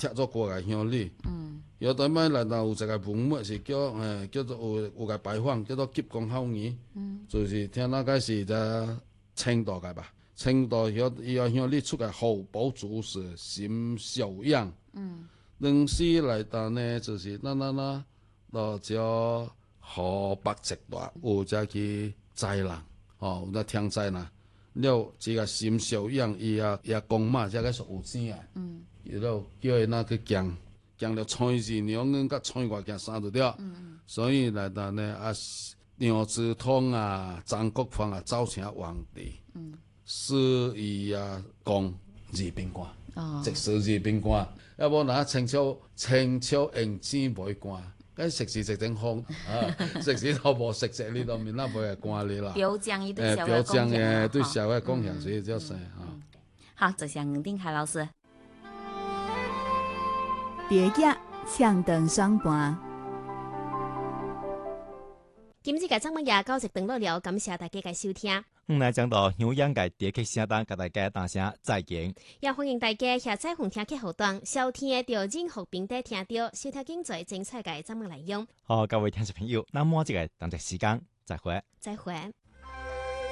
貼做國家鄉里。有台灣內頭有一個文物是叫做有個牌坊叫做急公孝義，就是聽那個是在青島個吧。青島伊個鄉里出個侯寶珠是心小樣。當時內頭呢，就是就叫河北籍大有只去宰人，有在聽宰人。了這個心小樣伊也公媽，這個是有錢啊。伊就叫伊那去講了蔡氏娘跟甲蔡外行三就了。所以內頭呢楊子通啊、張國芳啊招請皇帝，使伊講二品官，即使二品官。要無那清朝用錢袂官，咁食時食正風食時都無食食，你都面那袂官你啦。 表彰伊對社會表彰嘅對社會貢獻，所以叫啥好，謝謝吳定凱老師。 別個搶燈雙盤。 今日嘅節目也到這段落了，感謝大家嘅收聽。 來講到香港嘅地區聲單，甲大家打聲再見。 也歡迎大家下載紅聽客戶端，收聽到任何平台聽到，收聽更多精彩嘅節目內容。 好，各位聽眾朋友，那麼這個當值時間再會。 再會。